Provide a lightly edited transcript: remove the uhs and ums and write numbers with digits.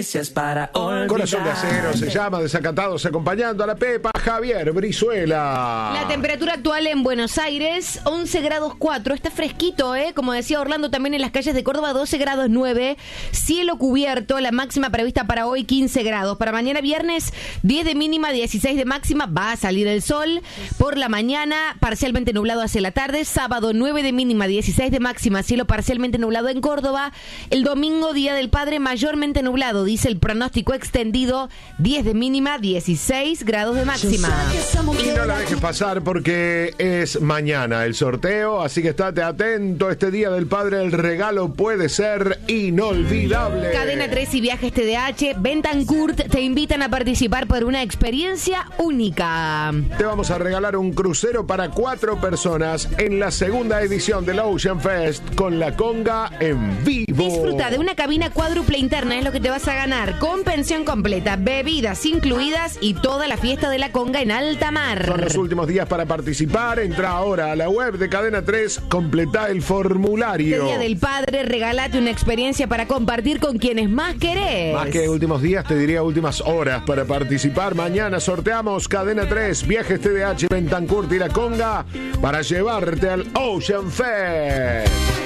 Para olvidar. Corazón de acero se llama, Desacatados acompañando a la Pepa, Javier Brizuela. La temperatura actual en Buenos Aires, 11 grados 4, está fresquito, como decía Orlando, también en las calles de Córdoba, 12 grados 9, cielo cubierto, la máxima prevista para hoy 15 grados, para mañana viernes 10 de mínima, 16 de máxima, va a salir el sol, por la mañana parcialmente nublado hacia la tarde, sábado 9 de mínima, 16 de máxima, cielo parcialmente nublado en Córdoba, el domingo Día del Padre mayormente nublado, dice el pronóstico extendido, 10 de mínima, 16 grados de máxima. Y no la dejes pasar porque es mañana el sorteo, así que estate atento. Este Día del Padre el regalo puede ser inolvidable. Cadena 3 y Viajes TDH, Betancourt te invitan a participar por una experiencia única. Te vamos a regalar un crucero para 4 personas en la segunda edición del Ocean Fest con la conga en vivo. Disfruta de una cabina cuádruple interna, es lo que te vas a ganar, con pensión completa, bebidas incluidas y toda la fiesta de la conga en alta mar. Son los últimos días para participar. Entra ahora a la web de Cadena 3, completa el formulario. Este Día del Padre, regálate una experiencia para compartir con quienes más querés. Más que últimos días, te diría últimas horas para participar. Mañana sorteamos Cadena 3, Viajes TDH, Betancourt y la conga para llevarte al Ocean Fest.